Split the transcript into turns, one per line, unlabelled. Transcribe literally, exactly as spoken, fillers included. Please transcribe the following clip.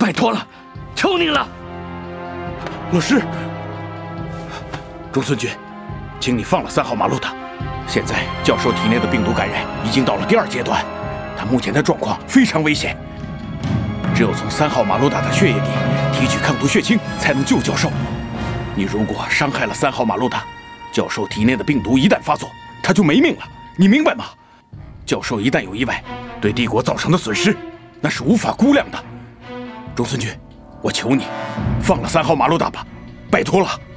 拜托了，求您了。
老师，中村君，请你放了三号马路达。现在教授体内的病毒感染已经到了第二阶段，他目前的状况非常危险。只有从三号马路达的血液里提取抗毒血清，才能救教授。你如果伤害了三号马路达，教授体内的病毒一旦发作，他就没命了。你明白吗？教授一旦有意外，对帝国造成的损失，那是无法估量的。中村君，我求你，放了三号马路达吧，拜托了。